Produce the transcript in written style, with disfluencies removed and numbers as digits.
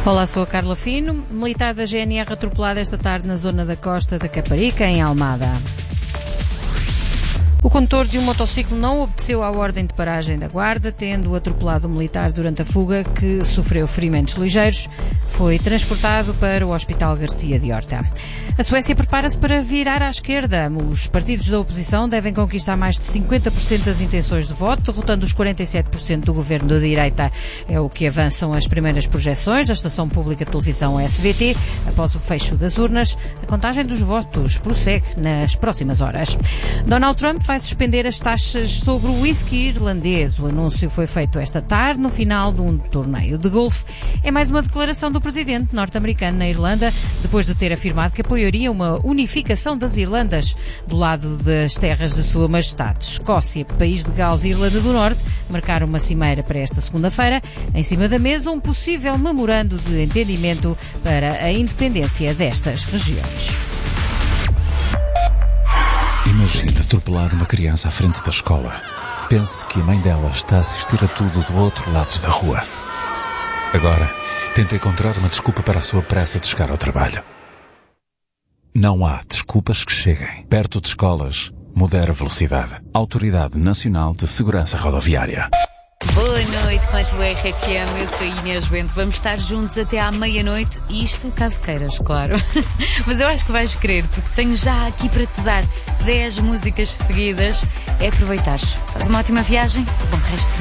Olá, sou a Carla Fino. Militar da GNR atropelado esta tarde na zona da Costa da Caparica, em Almada. O condutor de um motociclo não obedeceu à ordem de paragem da guarda, tendo atropelado um militar durante a fuga, que sofreu ferimentos ligeiros. Foi transportado para o Hospital Garcia de Horta. A Suécia prepara-se para virar à esquerda. Os partidos da oposição devem conquistar mais de 50% das intenções de voto, derrotando os 47% do governo da direita. É o que avançam as primeiras projeções da estação pública de televisão SVT. Após o fecho das urnas, a contagem dos votos prossegue nas próximas horas. Donald Trump vai suspender as taxas sobre o whisky irlandês. O anúncio foi feito esta tarde, no final de um torneio de golfe. É mais uma declaração do presidente norte-americano na Irlanda, depois de ter afirmado que apoiaria uma unificação das Irlandas do lado das terras de Sua Majestade. Escócia, País de Gales e Irlanda do Norte marcaram uma cimeira para esta segunda-feira. Em cima da mesa, um possível memorando de entendimento para a independência destas regiões. Imagine atropelar uma criança à frente da escola. Pense que a mãe dela está a assistir a tudo do outro lado da rua. Agora, tente encontrar uma desculpa para a sua pressa de chegar ao trabalho. Não há desculpas que cheguem. Perto de escolas, modere a velocidade. Autoridade Nacional de Segurança Rodoviária. Boa noite, com a tua RFM, eu sou a Inês Bento. Vamos estar juntos até à meia-noite, isto caso queiras, claro. Mas eu acho que vais querer, porque tenho já aqui para te dar 10 músicas seguidas. É aproveitares. Faz uma ótima viagem, bom resto